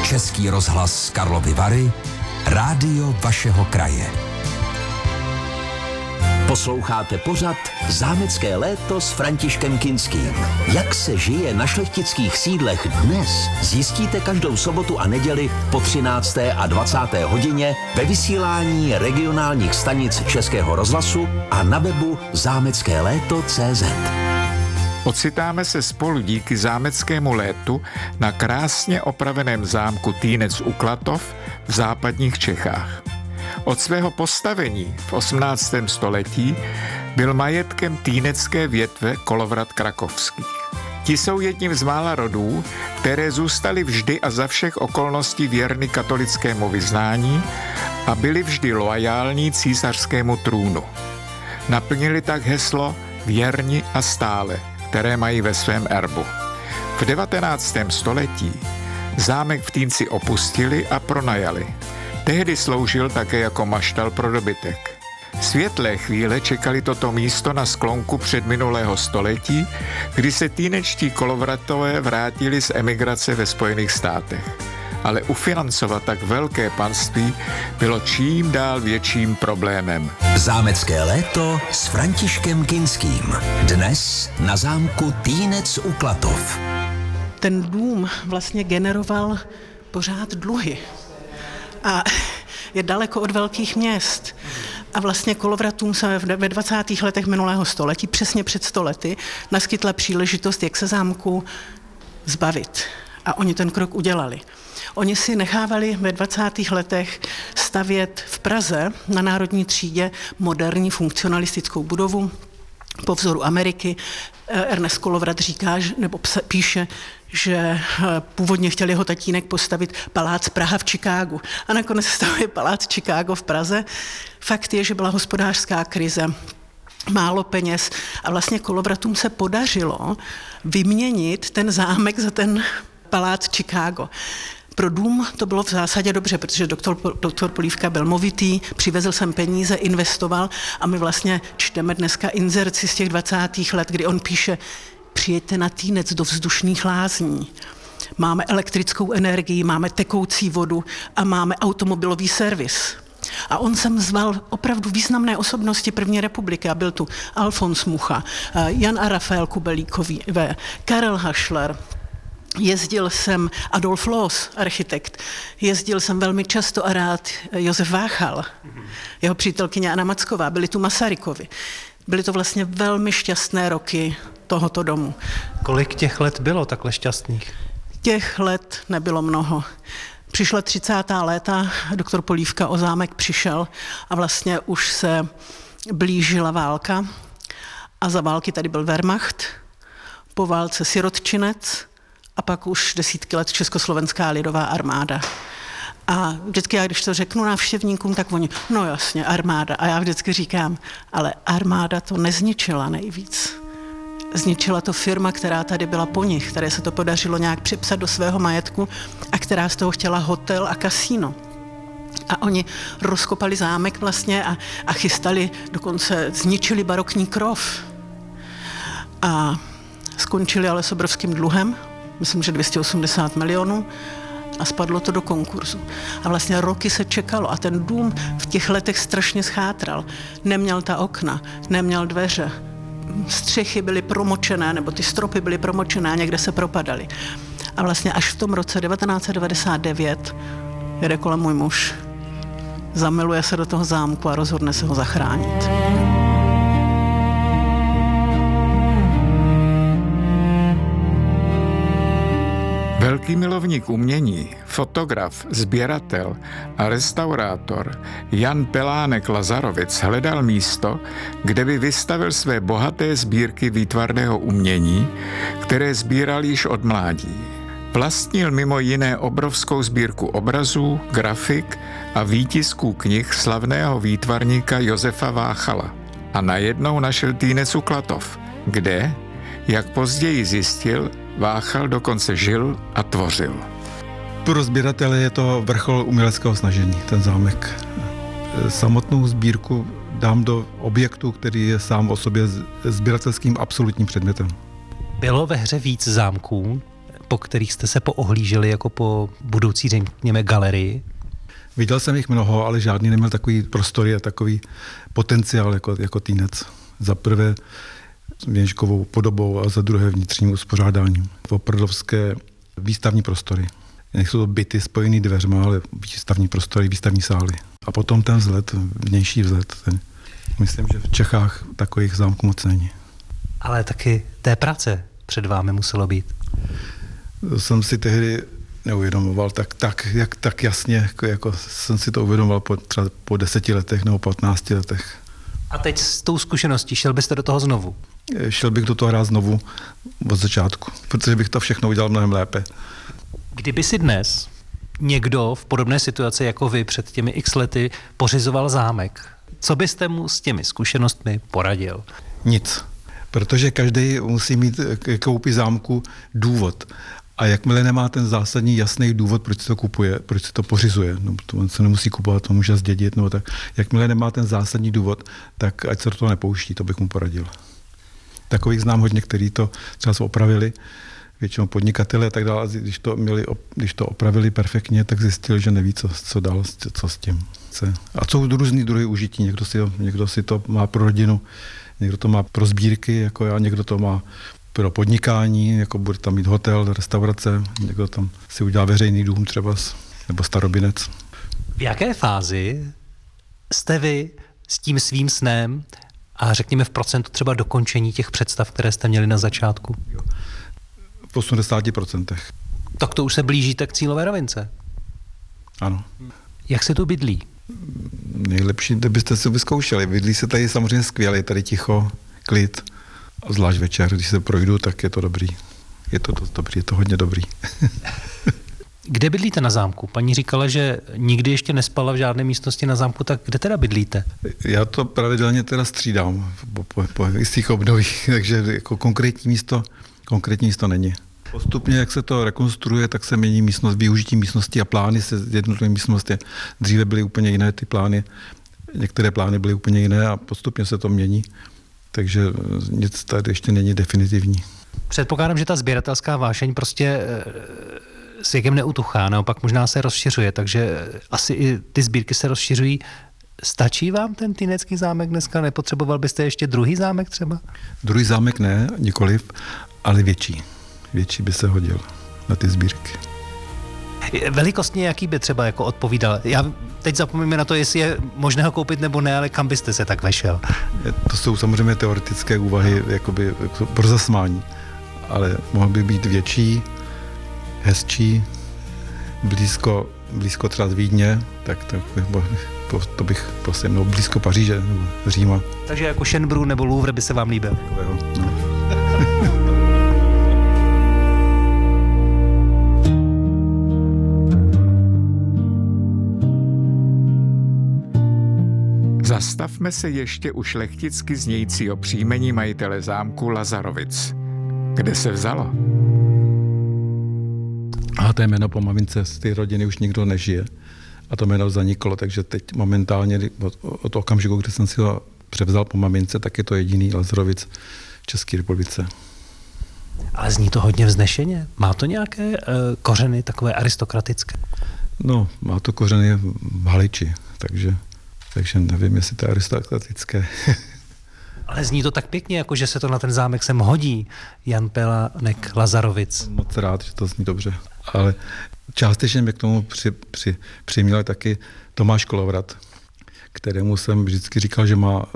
Český rozhlas Karlovy Vary, rádio vašeho kraje. Posloucháte pořad Zámecké léto s Františkem Kinským. Jak se žije na šlechtických sídlech dnes, zjistíte každou sobotu a neděli po 13. a 20. hodině ve vysílání regionálních stanic Českého rozhlasu a na webu zámeckéléto.cz. Ocitáme se spolu díky zámeckému létu na krásně opraveném zámku Týnec u Klatov v západních Čechách. Od svého postavení v 18. století byl majetkem týnecké větve Kolovrat krakovských. Ti jsou jedním z mála rodů, které zůstaly vždy a za všech okolností věrny katolickému vyznání a byli vždy loajální císařskému trůnu. Naplnili tak heslo věrni a stále, které mají ve svém erbu. V 19. století zámek v Týnci opustili a pronajali. Tehdy sloužil také jako maštal pro dobytek. Světlé chvíle čekali toto místo na sklonku předminulého století, kdy se týnečtí Kolovratové vrátili z emigrace ve Spojených státech. Ale ufinancovat tak velké panství bylo čím dál větším problémem. Zámecké léto s Františkem Kinským. Dnes na zámku Týnec u Klatov. Ten dům vlastně generoval pořád dluhy. A je daleko od velkých měst. A vlastně Kolovratům se ve 20. letech minulého století, přesně před 100 lety, naskytla příležitost, jak se zámku zbavit. A oni ten krok udělali. Oni si nechávali ve 20. letech stavět v Praze na Národní třídě moderní funkcionalistickou budovu po vzoru Ameriky. Ernest Kolovrat říká, nebo píše, že původně chtěl jeho tatínek postavit palác Praha v Chicagu. A nakonec stavuje palác Chicago v Praze. Fakt je, že byla hospodářská krize, málo peněz a vlastně Kolovratům se podařilo vyměnit ten zámek za ten palác Chicago. Pro dům to bylo v zásadě dobře, protože doktor Polívka byl movitý, přivezl sem peníze, investoval a my vlastně čteme dneska inzerci z těch 20. let, kdy on píše: přijeďte na Týnec do vzdušných lázní. Máme elektrickou energii, máme tekoucí vodu a máme automobilový servis. A on sem zval opravdu významné osobnosti první republiky a byl tu Alfons Mucha, Jan a Rafael Kubelíkový, Karel Hašler, jezdil jsem Adolf Loos, architekt, jezdil jsem velmi často a rád Josef Váchal, jeho přítelkyně Anna Macková, byli tu Masarykovi. Byly to vlastně velmi šťastné roky tohoto domu. Kolik těch let bylo takhle šťastných? Těch let nebylo mnoho. Přišla 30. léta, doktor Polívka o zámek přišel a vlastně už se blížila válka a za války tady byl Wehrmacht, po válce sirotčinec a pak už desítky let Československá lidová armáda. A vždycky já, když to řeknu návštěvníkům, tak oni, no jasně, armáda. A já vždycky říkám, ale armáda to nezničila nejvíc. Zničila to firma, která tady byla po nich, které se to podařilo nějak připsat do svého majetku a která z toho chtěla hotel a kasíno. A oni rozkopali zámek vlastně a chystali, dokonce zničili barokní krov. A skončili ale s obrovským dluhem, myslím, že 280 milionů, a spadlo to do konkurzu. A vlastně roky se čekalo a ten dům v těch letech strašně schátral. Neměl ta okna, neměl dveře, střechy byly promočené, nebo ty stropy byly promočené a někde se propadaly. A vlastně až v tom roce 1999 jede kolem můj muž, zamiluje se do toho zámku a rozhodne se ho zachránit. Velký milovník umění, fotograf, sběratel a restaurátor Jan Pelánek Lazarovic hledal místo, kde by vystavil své bohaté sbírky výtvarného umění, které sbíral již od mládí. Vlastnil mimo jiné obrovskou sbírku obrazů, grafik a výtisků knih slavného výtvarníka Josefa Váchala. A najednou našel Týnec u Klatov, kde, jak později zjistil, Váchal dokonce žil a tvořil. Pro sběratele je to vrchol uměleckého snažení, ten zámek. Samotnou sbírku dám do objektu, který je sám o sobě sběratelským absolutním předmětem. Bylo ve hře víc zámků? po kterých jste se poohlíželi jako po budoucí, řekněme, galerii? Viděl jsem jich mnoho, ale žádný neměl takový prostory a takový potenciál jako Týnec. Za prvé věnečkovou podobou a za druhé vnitřním uspořádáním. Opravdovské výstavní prostory. Nejsou to byty spojený dveřma, ale výstavní prostory, výstavní sály. A potom ten vzhled, vnější vzhled. Myslím, že v Čechách takových zámků moc není. Ale taky té práce před vámi muselo být. Jsem si tehdy neuvědomoval tak jasně, jako jsem si to uvědomoval třeba po 10 letech nebo 15 letech. A teď s tou zkušeností šel byste do toho znovu? Šel bych do toho rád znovu od začátku, protože bych to všechno udělal mnohem lépe. Kdyby si dnes někdo v podobné situaci jako vy před těmi x lety pořizoval zámek, co byste mu s těmi zkušenostmi poradil? Nic, protože každý musí mít k koupi zámku důvod. A jakmile nemá ten zásadní jasný důvod, proč se to kupuje, proč se to pořizuje, no, to se nemusí kupovat, to může zdědit, nebo tak. Jakmile nemá ten zásadní důvod, tak ať se do toho nepouští, to bych mu poradil. Takových znám hodně, kteří to třeba opravili, většinou podnikatele a tak dále, když to opravili perfektně, tak zjistili, že neví, co dál, co s tím. A jsou různý druhy užití, někdo si to má pro rodinu, někdo to má pro sbírky, jako já, někdo to má pro podnikání, jako bude tam mít hotel, restaurace, někdo tam si udělá veřejný dům třeba, nebo starobinec. V jaké fázi jste vy s tím svým snem a řekněme v procentu třeba dokončení těch představ, které jste měli na začátku? V 80%. Tak to už se blížíte k cílové rovince. Ano. Jak se tu bydlí? Nejlepší, kdybyste si vyzkoušeli. Bydlí se tady samozřejmě skvěle, je tady ticho, klid. A zvlášť večer, když se projdu, tak je to dobrý. Je to dost dobrý, je to hodně dobrý. Kde bydlíte na zámku? Paní říkala, že nikdy ještě nespala v žádné místnosti na zámku, tak kde teda bydlíte? Já to pravidelně teda střídám po jistých obdobích, takže jako konkrétní místo není. Postupně, jak se to rekonstruuje, tak se mění místnost, využití místnosti a plány se jednotlivé místnosti. Dříve byly úplně jiné ty plány, některé plány byly úplně jiné a postupně se to mění. Takže nic tady ještě není definitivní. Předpokládám, že ta sběratelská vášeň prostě s věkem neutuchá, naopak možná se rozšiřuje, takže asi i ty sbírky se rozšiřují. Stačí vám ten Týnecký zámek dneska? Nepotřeboval byste ještě druhý zámek třeba? Druhý zámek ne, nikoliv, ale větší. Větší by se hodil na ty sbírky. Velikostně jaký by třeba jako odpovídal? Já teď zapomínám na to, jestli je možné ho koupit nebo ne, ale kam byste se tak vešel? To jsou samozřejmě teoretické úvahy jakoby pro zasmání, ale mohl by být větší, hezčí, blízko třeba z Vídně, tak to bych prostě měl blízko Paříže nebo Říma. Takže jako Schönbrunn nebo Louvre by se vám líbil? No. Zastavme se ještě u šlechticky znějícího příjmení majitele zámku Lazarovic. Kde se vzalo? A to jméno po mamince z té rodiny už nikdo nežije. A to jméno zaniklo, takže teď momentálně od okamžiku, kdy jsem si ho převzal po mamince, tak je to jediný Lazarovic v České republice. Ale zní to hodně vznešeně. Má to nějaké kořeny takové aristokratické? No, má to kořeny v Haliči, takže nevím, jestli to je aristokratické. Ale zní to tak pěkně, jako že se to na ten zámek sem hodí. Jan Pelánek Lazarovic. Moc rád, že to zní dobře. Ale částečně mě k tomu přiměl taky Tomáš Kolovrat, kterému jsem vždycky říkal, že má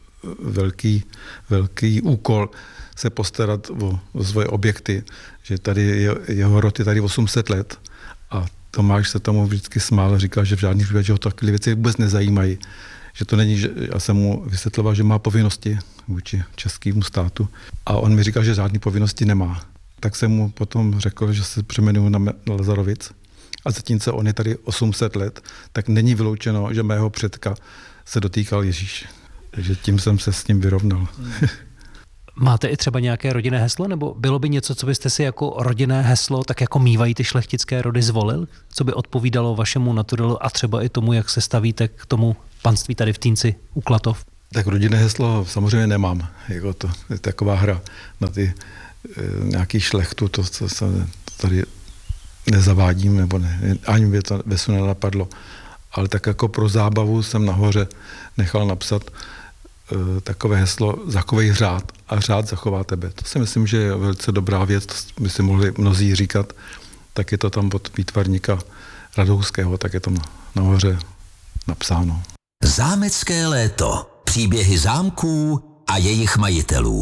velký úkol se postarat o svoje objekty, že tady jeho rod je tady 800 let a Tomáš se tomu vždycky smál a říkal, že v žádných případech, že ho takové věci vůbec nezajímají. Že to není, že já jsem mu vysvětloval, že má povinnosti vůči českému státu a on mi říkal, že žádné povinnosti nemá. Tak jsem mu potom řekl, že se přeměnuji na Lazarovic a zatímco on je tady 800 let, tak není vyloučeno, že mého předka se dotýkal Ježíš. Takže tím jsem se s ním vyrovnal. Máte i třeba nějaké rodinné heslo, nebo bylo by něco, co byste si jako rodinné heslo, tak jako mívají ty šlechtické rody, zvolil? Co by odpovídalo vašemu naturelu a třeba i tomu, jak se stavíte k tomu panství tady v Týnci u Klatov? Tak rodinné heslo samozřejmě nemám. Jako to je taková hra na ty nějaký šlechtu, to tady nezavádím, nebo ne, ani mě to ve snu nenapadlo. Ale tak jako pro zábavu jsem nahoře nechal napsat takové heslo zachovej řád a řád zachová tebe. To si myslím, že je velice dobrá věc, to by si mohli mnozí říkat, tak je to tam od výtvarníka Radouského, tak je tam nahoře napsáno. Zámecké léto. Příběhy zámků a jejich majitelů.